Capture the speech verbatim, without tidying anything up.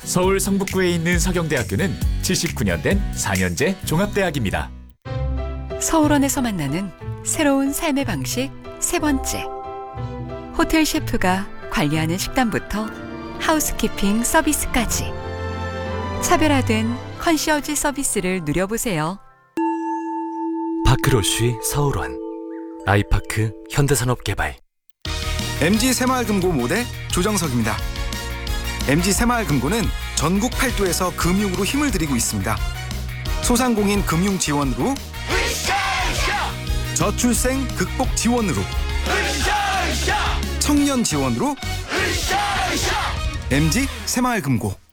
서울 성북구에 있는 서경대학교는 칠십구 년 된 사 년제 종합대학입니다. 서울원에서 만나는 새로운 삶의 방식 세 번째. 호텔 셰프가 관리하는 식단부터 하우스키핑 서비스까지 차별화된 컨시어지 서비스를 누려보세요. 파크로쉬 서울원, 아이파크 현대산업개발. 엠지 새마을금고 모대 조정석입니다. 엠지 새마을금고는 전국 팔 도에서 금융으로 힘을 들이고 있습니다. 소상공인 금융 지원으로, 저출생 극복 지원으로, 청년 지원으로 엠지 새마을금고.